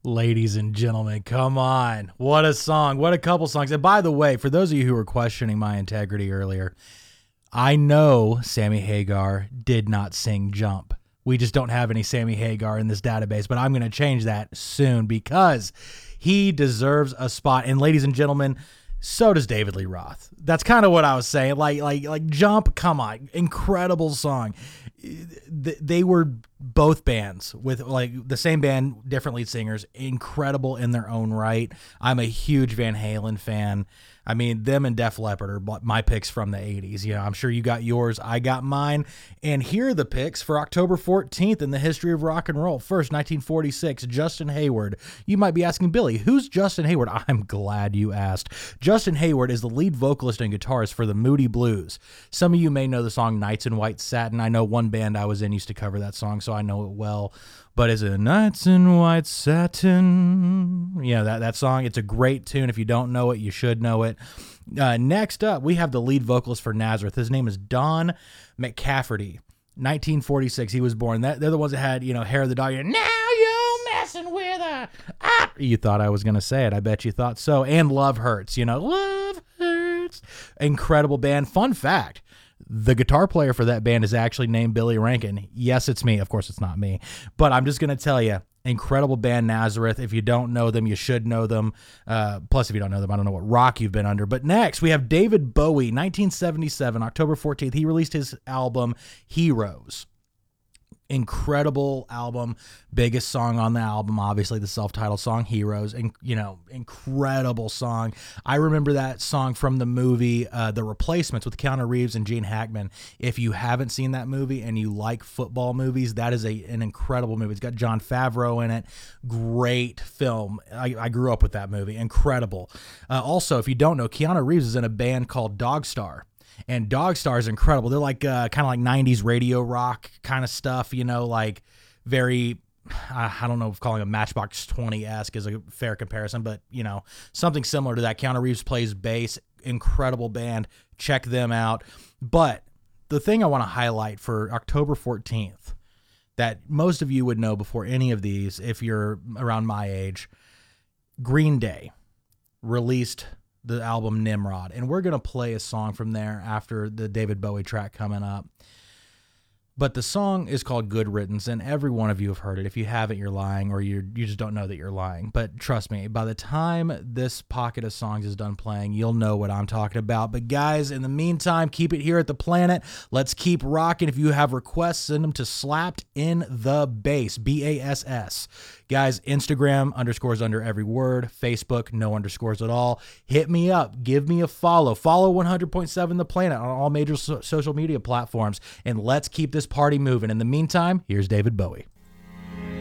Ladies and gentlemen, come on. What a song. What a couple songs. And by the way, for those of you who were questioning my integrity earlier, I know Sammy Hagar did not sing Jump. We just don't have any Sammy Hagar in this database, but I'm going to change that soon because he deserves a spot. And ladies and gentlemen, so does David Lee Roth. That's kind of what I was saying. Like Jump, come on. Incredible song. They were both bands with like the same band, different lead singers, incredible in their own right. I'm a huge Van Halen fan. I mean, them and Def Leppard are my picks from the 80s. You know, I'm sure you got yours. I got mine. And here are the picks for October 14th in the history of rock and roll. First, 1946, Justin Hayward. You might be asking, Billy, who's Justin Hayward? I'm glad you asked. Justin Hayward is the lead vocalist and guitarist for the Moody Blues. Some of you may know the song Nights in White Satin. I know one band I was in used to cover that song, so I know it well. But is it Nights in White Satin? Yeah, that song. It's a great tune. If you don't know it, you should know it. Next up, we have the lead vocalist for Nazareth. His name is Don McCafferty. 1946, he was born. They're the ones that had, Hair of the Dog. Now you're messing with her. You thought I was going to say it. I bet you thought so. And Love Hurts. Love Hurts. Incredible band. Fun fact. The guitar player for that band is actually named Billy Rankin. Yes, it's me. Of course, it's not me. But I'm just going to tell you, incredible band Nazareth. If you don't know them, you should know them. Plus, if you don't know them, I don't know what rock you've been under. But next, we have David Bowie, 1977, October 14th. He released his album, Heroes. Incredible album. Biggest song on the album, obviously the self-titled song Heroes, and incredible song. I remember that song from the movie The Replacements with Keanu Reeves and Gene Hackman. If you haven't seen that movie and you like football movies, that is an incredible movie. It's got Jon Favreau in it. Great film. I grew up with that movie. Incredible. Also, if you don't know, Keanu Reeves is in a band called Dogstar. And Dogstar is incredible. They're like kind of like 90s radio rock kind of stuff, like very, I don't know if calling them Matchbox 20-esque is a fair comparison, but, something similar to that. Keanu Reeves plays bass. Incredible band. Check them out. But the thing I want to highlight for October 14th that most of you would know before any of these, if you're around my age, Green Day released the album Nimrod, and we're going to play a song from there after the David Bowie track coming up. But the song is called Good Riddance, and every one of you have heard it. If you haven't, you're lying, or you just don't know that you're lying. But trust me, by the time this pocket of songs is done playing, you'll know what I'm talking about. But guys, in the meantime, keep it here at The Planet. Let's keep rocking. If you have requests, send them to Slapped in the Bass, BASS. Guys, Instagram, underscores under every word. Facebook, no underscores at all. Hit me up. Give me a follow. Follow 100.7 The Planet on all major social media platforms. And let's keep this party moving. In the meantime, here's David Bowie.